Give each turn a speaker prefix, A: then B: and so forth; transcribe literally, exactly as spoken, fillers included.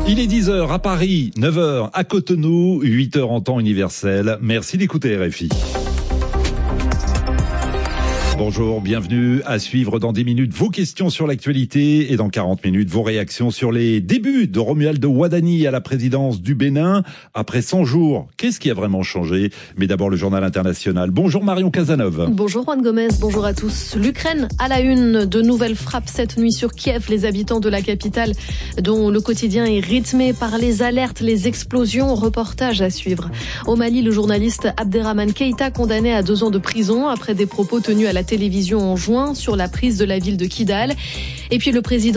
A: Il est dix heures à Paris, neuf heures à Cotonou, huit heures en temps universel. Merci d'écouter R F I. Bonjour, bienvenue à suivre dans dix minutes vos questions sur l'actualité et dans quarante minutes vos réactions sur les débuts de Romuald Wadani à la présidence du Bénin. Après cent jours, qu'est-ce qui a vraiment changé? Mais d'abord le journal international. Bonjour Marion Cazeneuve.
B: Bonjour Juan Gomez, bonjour à tous. L'Ukraine à la une, de nouvelles frappes cette nuit sur Kiev. Les habitants de la capitale dont le quotidien est rythmé par les alertes, les explosions. Reportage à suivre. Au Mali, le journaliste Abderrahmane Keïta condamné à deux ans de prison après des propos tenus à la télévision en juin sur la prise de la ville de Kidal. Et puis le président